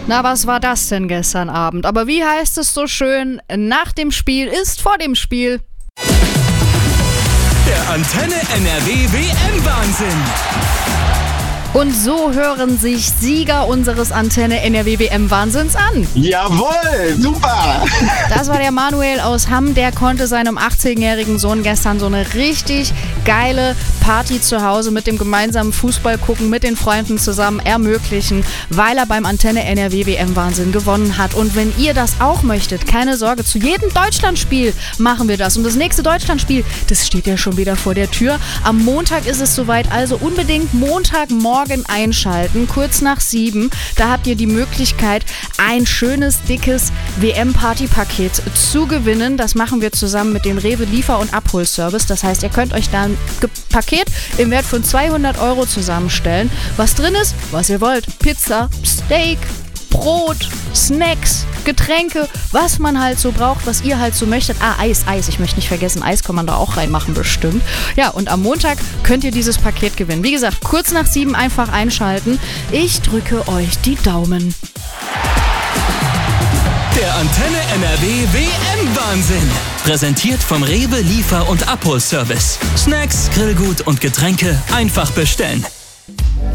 Na, was war das denn gestern Abend? Aber wie heißt es so schön, nach dem Spiel ist vor dem Spiel. Der Antenne NRW WM-Wahnsinn. Und so hören sich Sieger unseres Antenne NRW WM-Wahnsinns an. Jawohl, super. Das war der Manuel aus Hamm, der konnte seinem 18-jährigen Sohn gestern so eine richtig geile Party zu Hause mit dem gemeinsamen Fußball gucken, mit den Freunden zusammen ermöglichen, weil er beim Antenne NRW WM-Wahnsinn gewonnen hat. Und wenn ihr das auch möchtet, keine Sorge, zu jedem Deutschlandspiel machen wir das. Und das nächste Deutschlandspiel, das steht ja schon wieder vor der Tür. Am Montag ist es soweit, also unbedingt Montagmorgen einschalten, kurz nach 7. Da habt ihr die Möglichkeit, ein schönes, dickes WM-Party-Paket zu gewinnen. Das machen wir zusammen mit dem Rewe Liefer- und Abholservice. Das heißt, ihr könnt euch da ein Paket im Wert von 200 € zusammenstellen. Was drin ist, was ihr wollt. Pizza, Steak, Brot, Snacks, Getränke, was man halt so braucht, was ihr halt so möchtet. Eis. Ich möchte nicht vergessen, Eis kann man da auch reinmachen bestimmt. Ja, und am Montag könnt ihr dieses Paket gewinnen. Wie gesagt, kurz nach 7 einfach einschalten. Ich drücke euch die Daumen. Der Antenne NRW WM-Wahnsinn. Präsentiert vom Rewe Liefer- und Abholservice. Snacks, Grillgut und Getränke einfach bestellen.